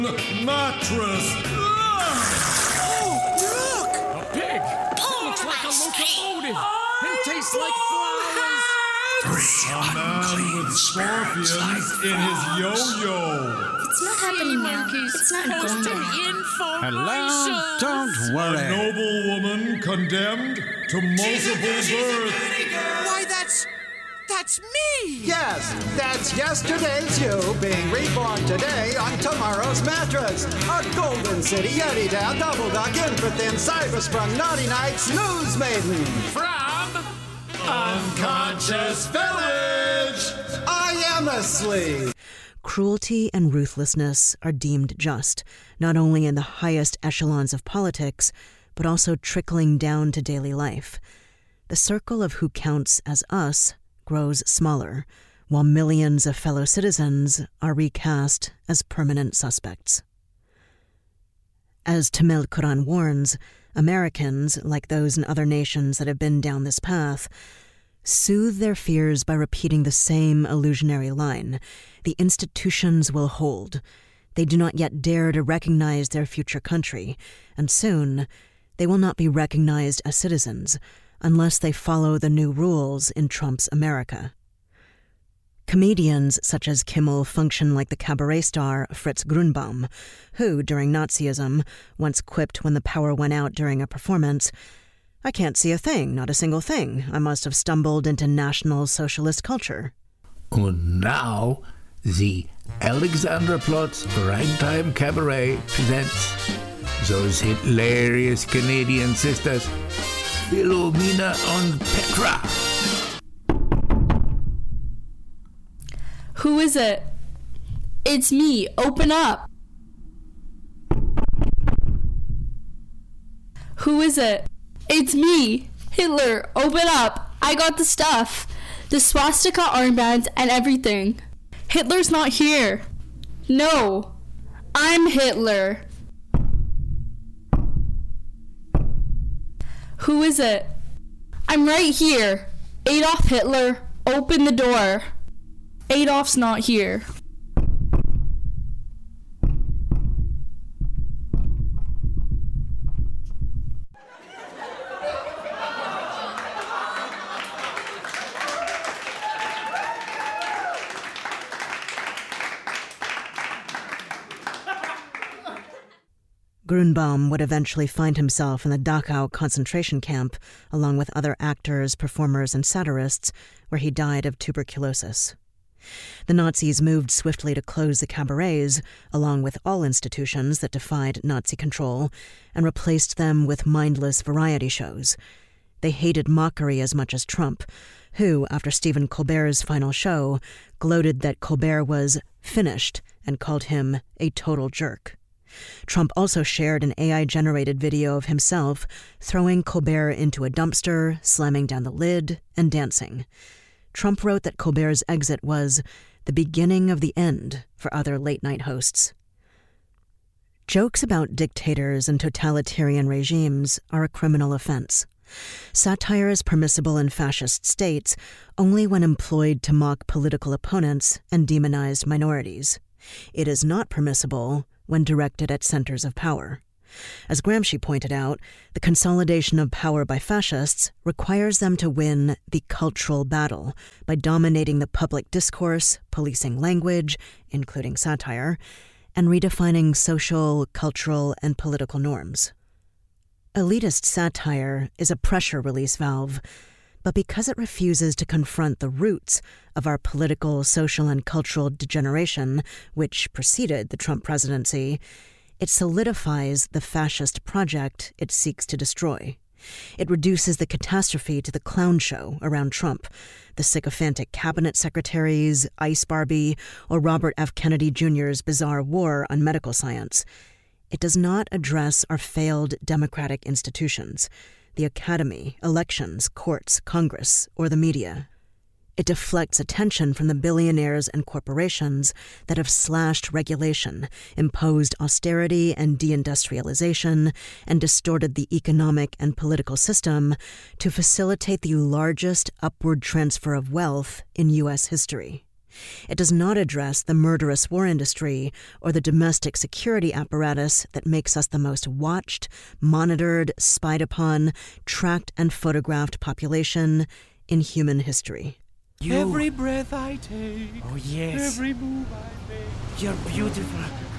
mattress. A pig! Looks like a locomotive! And tastes like flowers! A man with scorpions in his yo-yo. It's not happening now. It's not going to happen. Hello? Don't A worry. noble woman condemned to multiple births. Why, that's me! Yes, that's yesterday's you being reborn today on tomorrow's mattress. A Golden City Yeti Down Double Duck Infra-Thin Cyber-Sprung Naughty Night Snooze Maiden. From Unconscious Village. I am asleep. Cruelty and ruthlessness are deemed just, not only in the highest echelons of politics, but also trickling down to daily life. The circle of who counts as us grows smaller, while millions of fellow citizens are recast as permanent suspects. As Tamil Quran warns, Americans, like those in other nations that have been down this path, soothe their fears by repeating the same illusionary line: the institutions will hold. They do not yet dare to recognize their future country, and soon they will not be recognized as citizens unless they follow the new rules in Trump's America. Comedians such as Kimmel function like the cabaret star Fritz Grunbaum, who, during Nazism, once quipped when the power went out during a performance, "I can't see a thing, not a single thing. I must have stumbled into National Socialist culture." And now, the Alexanderplatz Ragtime Cabaret presents those hilarious Canadian sisters, Philomena and Petra. Who is it? It's me. Open up. Who is it? It's me. Hitler. Open up. I got the stuff. The swastika armbands and everything. Hitler's not here. No. I'm Hitler. Who is it? I'm right here. Adolf Hitler. Open the door. Adolf's not here. Grunbaum would eventually find himself in the Dachau concentration camp, along with other actors, performers, and satirists, where he died of tuberculosis. The Nazis moved swiftly to close the cabarets, along with all institutions that defied Nazi control, and replaced them with mindless variety shows. They hated mockery as much as Trump, who, after Stephen Colbert's final show, gloated that Colbert was finished and called him a total jerk. Trump also shared an AI-generated video of himself throwing Colbert into a dumpster, slamming down the lid, and dancing. Trump wrote that Colbert's exit was the beginning of the end for other late-night hosts. Jokes about dictators and totalitarian regimes are a criminal offense. Satire is permissible in fascist states only when employed to mock political opponents and demonized minorities. It is not permissible when directed at centers of power. As Gramsci pointed out, the consolidation of power by fascists requires them to win the cultural battle by dominating the public discourse, policing language, including satire, and redefining social, cultural, and political norms. Elitist satire is a pressure release valve, but because it refuses to confront the roots of our political, social, and cultural degeneration, which preceded the Trump presidency, it solidifies the fascist project it seeks to destroy. It reduces the catastrophe to the clown show around Trump, the sycophantic cabinet secretaries, Ice Barbie, or Robert F. Kennedy Jr.'s bizarre war on medical science. It does not address our failed democratic institutions, the academy, elections, courts, Congress, or the media. It deflects attention from the billionaires and corporations that have slashed regulation, imposed austerity and deindustrialization, and distorted the economic and political system to facilitate the largest upward transfer of wealth in U.S. history. It does not address the murderous war industry or the domestic security apparatus that makes us the most watched, monitored, spied upon, tracked and photographed population in human history. Every breath I take, oh yes, every move I make, you're beautiful.